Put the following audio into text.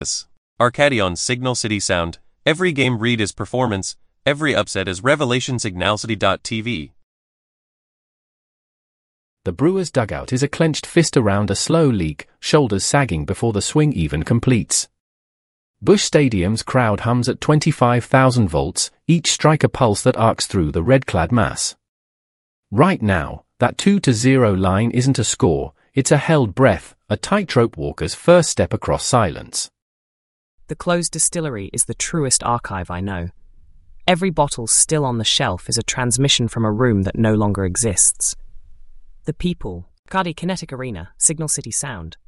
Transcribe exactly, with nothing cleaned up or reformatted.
Arcadion Signal City Sound. Every game read is performance, every upset is revelation. Signal City dot T V. The Brewers' dugout is a clenched fist around a slow leak, shoulders sagging before the swing even completes. Busch Stadium's crowd hums at twenty-five thousand volts, each strike a pulse that arcs through the red-clad mass. Right now, that two to zero line isn't a score, it's a held breath, a tightrope walker's first step across silence. The closed distillery is the truest archive I know. Every bottle still on the shelf is a transmission from a room that no longer exists. The people, Cardi Kinetic Arena, Signal City Sound.